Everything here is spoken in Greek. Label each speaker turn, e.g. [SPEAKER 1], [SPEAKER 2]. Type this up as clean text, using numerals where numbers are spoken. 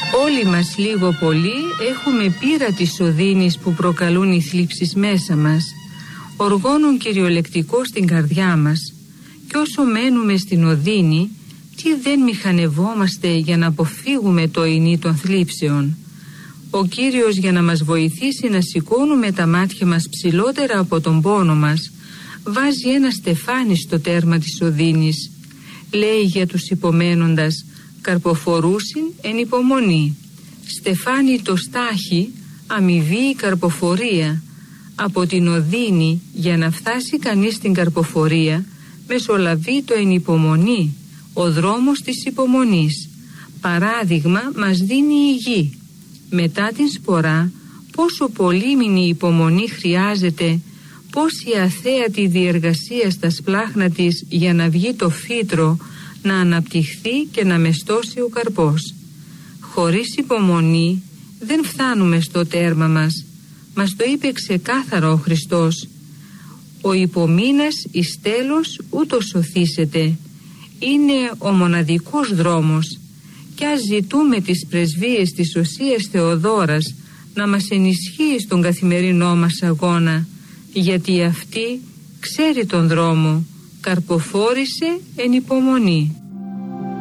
[SPEAKER 1] Όλοι μας λίγο πολύ έχουμε πείρα της οδύνης που προκαλούν οι θλίψεις μέσα μας, οργώνουν κυριολεκτικό στην καρδιά μας, και όσο μένουμε στην οδύνη, τι δεν μηχανευόμαστε για να αποφύγουμε το ηνί των θλίψεων. Ο Κύριος, για να μας βοηθήσει να σηκώνουμε τα μάτια μας ψηλότερα από τον πόνο μας, βάζει ένα στεφάνι στο τέρμα της οδύνης. Λέει για τους υπομένοντας: καρποφορούσιν εν υπομονή. Στεφάνι το στάχι, αμοιβή η καρποφορία. Από την οδύνη, για να φτάσει κανείς στην καρποφορία, μεσολαβεί το εν υπομονή, ο δρόμος της υπομονής. Παράδειγμα μας δίνει η γη. Μετά την σπορά, πόσο πολύμηνη υπομονή χρειάζεται, πόση αθέατη διεργασία στα σπλάχνα της για να βγει το φύτρο, να αναπτυχθεί και να μεστώσει ο καρπός. Χωρίς υπομονή δεν φτάνουμε στο τέρμα μας. Μας το είπε ξεκάθαρα ο Χριστός. Ο υπομείνας εις τέλος ούτως σωθήσεται. Είναι ο μοναδικός δρόμος. Κι ας ζητούμε τις πρεσβείες της Οσίας Θεοδόρας να μας ενισχύει στον καθημερινό μας αγώνα, γιατί αυτή ξέρει τον δρόμο, καρποφόρησε εν υπομονή.